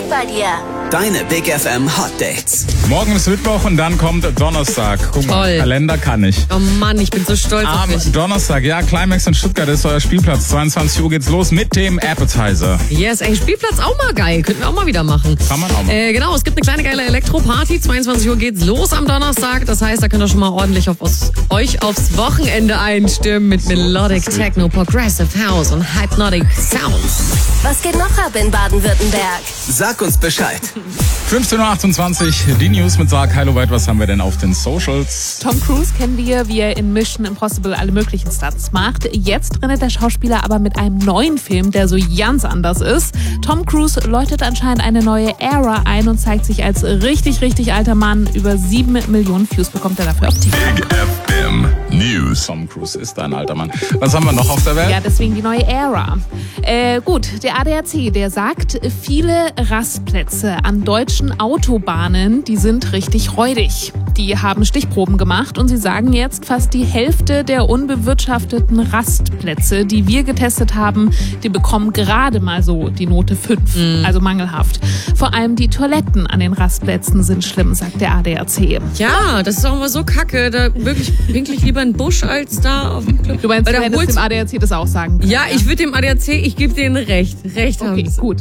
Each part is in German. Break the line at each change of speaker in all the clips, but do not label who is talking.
bei dir.
Deine Big FM Hot Dates.
Morgen ist Mittwoch und dann kommt Donnerstag. Guck mal,
Toll.
Kalender kann ich.
Oh Mann, ich bin so stolz auf
Am
mich.
Donnerstag, ja, Climax in Stuttgart ist euer Spielplatz. 22 Uhr geht's los mit dem Appetizer.
Yes, ey, Spielplatz auch mal geil. Könnten wir auch mal wieder machen.
Kann man auch machen.
Genau, es gibt eine kleine geile Elektro-Party. 22 Uhr geht's los am Donnerstag. Das heißt, da könnt ihr schon mal ordentlich euch aufs Wochenende einstimmen mit Melodic Techno, Progressive House und Hypnotic Sounds.
Was geht noch ab in Baden-Württemberg?
Sag uns Bescheid.
15.28 Uhr, die News mit Sarah Keiloweit. Was haben wir denn auf den Socials?
Tom Cruise kennen wir, wie er in Mission Impossible alle möglichen Stunts macht. Jetzt rennt der Schauspieler aber mit einem neuen Film, der so ganz anders ist. Tom Cruise läutet anscheinend eine neue Ära ein und zeigt sich als richtig, richtig alter Mann. Über 7 Millionen Views bekommt er dafür auf TikTok.
Big FM News.
Tom Cruise ist ein alter Mann. Was haben wir noch auf der Welt?
Ja, deswegen die neue Ära. Gut, der ADAC, der sagt, viele Rastplätze an deutschen Autobahnen, die sind richtig räudig. Die haben Stichproben gemacht und sie sagen jetzt, fast die Hälfte der unbewirtschafteten Rastplätze, die wir getestet haben, die bekommen gerade mal so die Note 5, also mangelhaft. Vor allem die Toiletten an den Rastplätzen sind schlimm, sagt der ADAC.
Ja, das ist auch immer so kacke. Da wirklich pinkel ich lieber einen Busch als da auf dem Club.
Du meinst,
Weil
du
da
hättest dem ADAC das auch sagen können?
Ja, ich würde dem ADAC, ich gebe denen recht. Recht haben
Okay,
sie.
gut.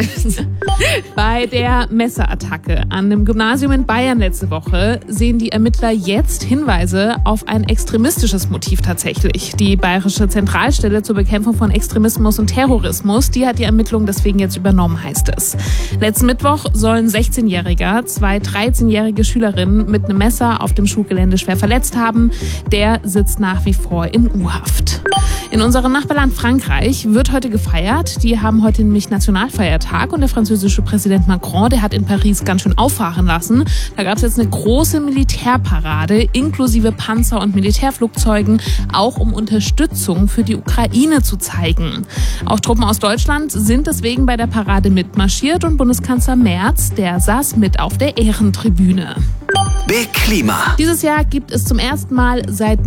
Bei der Messerattacke an einem Gymnasium in Bayern letzte Woche sehen die Ermittler jetzt Hinweise auf ein extremistisches Motiv tatsächlich. Die Bayerische Zentralstelle zur Bekämpfung von Extremismus und Terrorismus, die hat die Ermittlungen deswegen jetzt übernommen, heißt es. Letzten Mittwoch sollen 16-Jähriger 2 13-jährige Schülerinnen mit einem Messer auf dem Schulgelände schwer verletzt haben. Der sitzt nach wie vor in U-Haft. In unserem Nachbarland Frankreich wird heute gefeiert. Die haben heute nämlich Nationalfeiertag und der französische Präsident Macron, der hat in Paris ganz schön auffahren lassen. Da gab es jetzt eine große Militärparade inklusive Panzer und Militärflugzeugen, auch um Unterstützung für die Ukraine zu zeigen. Auch Truppen aus Deutschland sind deswegen bei der Parade mitmarschiert und Bundeskanzler Merz, der saß mit auf der Ehrentribüne.
Big Klima.
Dieses Jahr gibt es zum ersten Mal seit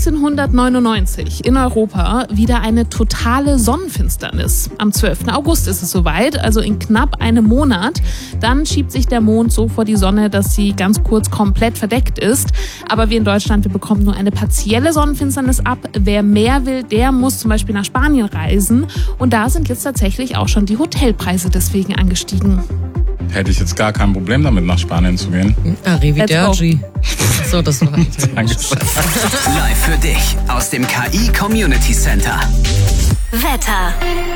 1999 in Europa wieder eine totale Sonnenfinsternis. Am 12. August ist es soweit, also in knapp einem Monat. Dann schiebt sich der Mond so vor die Sonne, dass sie ganz kurz komplett verdeckt ist. Aber wir in Deutschland, wir bekommen nur eine partielle Sonnenfinsternis ab. Wer mehr will, der muss zum Beispiel nach Spanien reisen. Und da sind jetzt tatsächlich auch schon die Hotelpreise deswegen angestiegen.
Hätte ich jetzt gar kein Problem damit, nach Spanien zu gehen.
Arrivederci. So, das war
Danke.
Live für dich aus dem KI Community Center.
Wetter.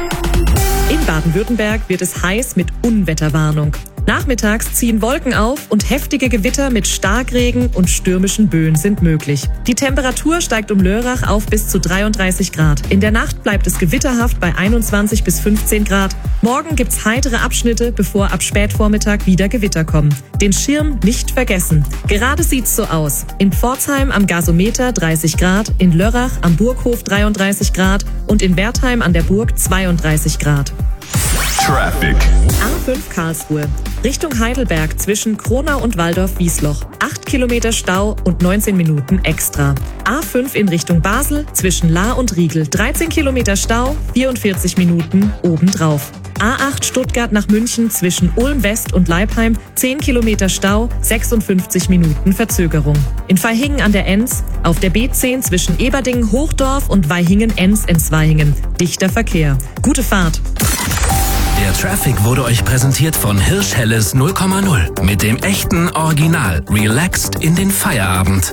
In Baden-Württemberg wird es heiß mit Unwetterwarnung. Nachmittags ziehen Wolken auf und heftige Gewitter mit Starkregen und stürmischen Böen sind möglich. Die Temperatur steigt um Lörrach auf bis zu 33 Grad. In der Nacht bleibt es gewitterhaft bei 21 bis 15 Grad. Morgen gibt's heitere Abschnitte, bevor ab Spätvormittag wieder Gewitter kommen. Den Schirm nicht vergessen. Gerade sieht's so aus. In Pforzheim am Gasometer 30 Grad, in Lörrach am Burghof 33 Grad und in Wertheim an der Burg 32 Grad.
Traffic.
A5 Karlsruhe. Richtung Heidelberg zwischen Kronau und Waldorf-Wiesloch. 8 Kilometer Stau und 19 Minuten extra. A5 in Richtung Basel zwischen Lahr und Riegel. 13 Kilometer Stau, 44 Minuten obendrauf. A8 Stuttgart nach München zwischen Ulm West und Leipheim. 10 Kilometer Stau, 56 Minuten Verzögerung. In Vaihingen an der Enz auf der B10 zwischen Eberdingen-Hochdorf und Vaihingen-Enz-Enzweihingen. Dichter Verkehr. Gute Fahrt.
Der Traffic wurde euch präsentiert von Hirsch Helles 0,0. Mit dem echten Original. Relaxed in den Feierabend.